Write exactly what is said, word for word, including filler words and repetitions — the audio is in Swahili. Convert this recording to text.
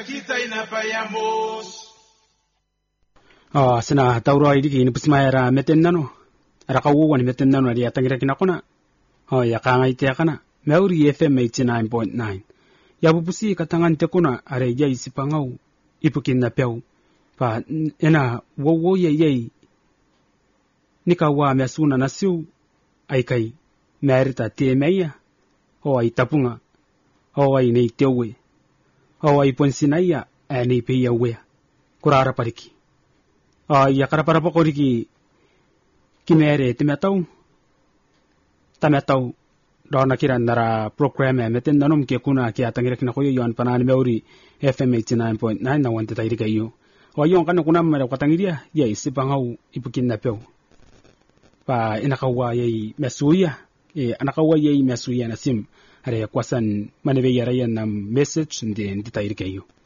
kita inapayamos. Ah, sina tauro idi kini pusmaera metennano. Ara kawu ni metennano ari atangira kinakona. Oh, ya kanga ite kana. Meuri F M eighty-nine point nine. Ya bupusi katangan te kuna are ya isipangau ipukin na peu. Pa ena wowo ye ye. Nika wa mesuna na siu ai kai merita te meia. Ho ai tapunga. Ho ai nei tewe. Ho ai ponsinaia e nei peia we. Kurara pariki. Ai ya kara para pokoriki kimere te metau. Ta metau dona kira nara program e meten nanom ke kuna ke atangira kina koyo yon panani meuri F M eighty-nine point nine na wante tairi kayo. O yon kana kuna mera kwatangiria ye isipangau ipukin na peu. Pa inakawa ye mesuya e anakawa ye mesuya na sim are kwasan manebe yara yan message ndi ndi tairi kayo.